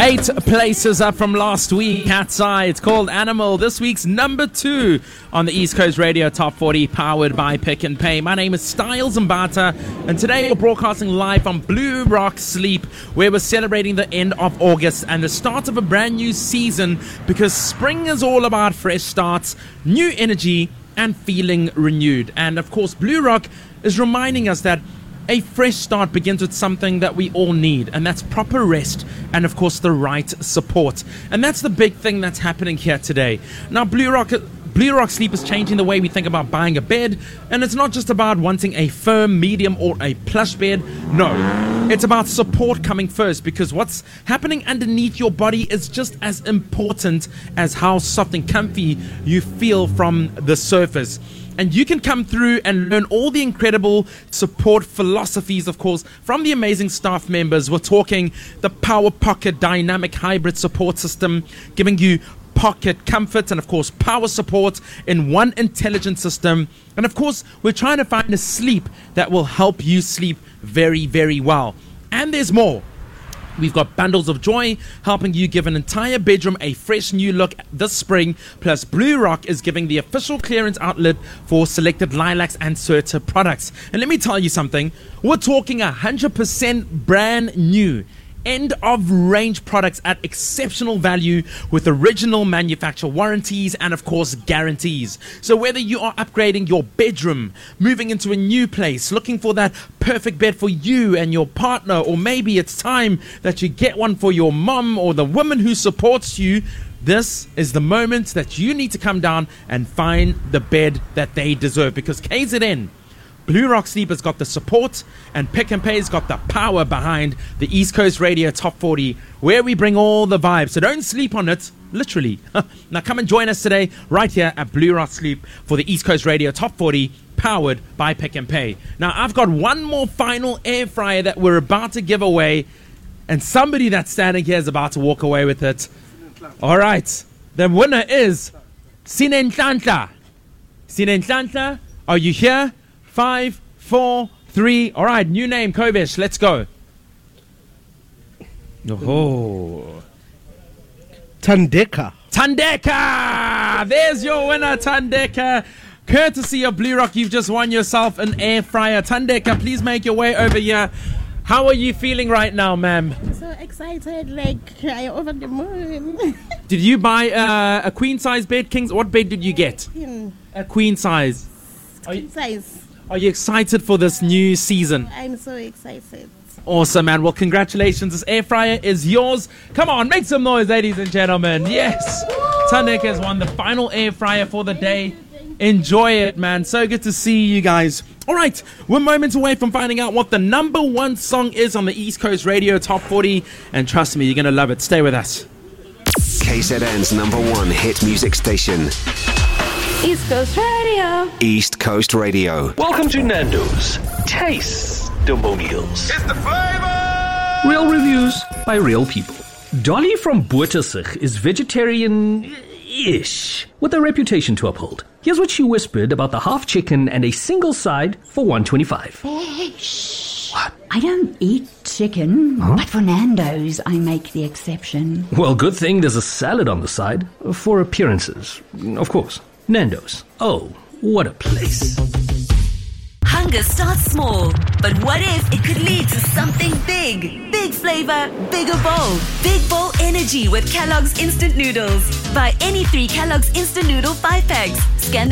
8 places up from last week. Cat's Eye. It's called Animal. This week's number 2 on the East Coast Radio Top 40, powered by Pick n Pay. My name is Styles Mbata, and today we're broadcasting live from Blue Rock Sleep, where we're celebrating the end of August and the start of a brand new season, because spring is all about fresh starts, new energy, and feeling renewed. And of course, Blue Rock is reminding us that a fresh start begins with something that we all need, and that's proper rest and, of course, the right support. And that's the big thing that's happening here today. Now, Blue Rock Sleep is changing the way we think about buying a bed, and it's not just about wanting a firm, medium, or a plush bed. No, it's about support coming first, because what's happening underneath your body is just as important as how soft and comfy you feel from the surface. And you can come through and learn all the incredible support philosophies, of course, from the amazing staff members. We're talking the Power Pocket Dynamic Hybrid Support System, giving you pocket comfort and, of course, power support in one intelligent system. And, of course, we're trying to find a sleep that will help you sleep very, very well. And there's more. We've got Bundles of Joy, helping you give an entire bedroom a fresh new look this spring. Plus, Blue Rock is giving the official clearance outlet for selected Lilacs and Serta products. And let me tell you something. We're talking 100% brand new, end-of-range products at exceptional value with original manufacturer warranties and, of course, guarantees. So whether you are upgrading your bedroom, moving into a new place, looking for that perfect bed for you and your partner, or maybe it's time that you get one for your mom or the woman who supports you, this is the moment that you need to come down and find the bed that they deserve, because KZN, Blue Rock Sleep, has got the support, and Pick n Pay's got the power behind the East Coast Radio Top 40, where we bring all the vibes. So don't sleep on it, literally. Now come and join us today right here at Blue Rock Sleep for the East Coast Radio Top 40, powered by Pick n Pay. Now I've got one more final air fryer that we're about to give away, and somebody that's standing here is about to walk away with it. All right, the winner is Sinenhlanhla. Sinenhlanhla, are you here? 5, 4, 3. All right, new name, Kovesh. Let's go. Oh, Tandeka. There's your winner, Tandeka. Courtesy of Blue Rock, you've just won yourself an air fryer. Tandeka, please make your way over here. How are you feeling right now, ma'am? So excited, like I'm over the moon. Did you buy a queen size bed, Kings? What bed did you get? A queen size. Queen size. Are you excited for this new season? I'm so excited. Awesome, man. Well, congratulations. This air fryer is yours. Come on, make some noise, ladies and gentlemen. Yes. Tandeka has won the final air fryer for the day. Enjoy it, man. So good to see you guys. All right, we're moments away from finding out what the number 1 song is on the East Coast Radio Top 40. And trust me, you're going to love it. Stay with us. KZN's number 1 hit music station. East Coast Radio. East Coast Radio. Welcome to Nando's Taste-Testimonials. It's the flavor! Real reviews by real people. Dolly from Boertesig is vegetarian-ish, with a reputation to uphold. Here's what she whispered about the half chicken and a single side for $1.25. What? I don't eat chicken, but for Nando's, I make the exception. Well, good thing there's a salad on the side, for appearances, of course. Nando's. Oh, what a place. Hunger starts small, but what if it could lead to something big? Big flavor, bigger bowl. Big bowl energy with Kellogg's Instant Noodles. Buy any 3 Kellogg's Instant Noodle 5-packs. Scan the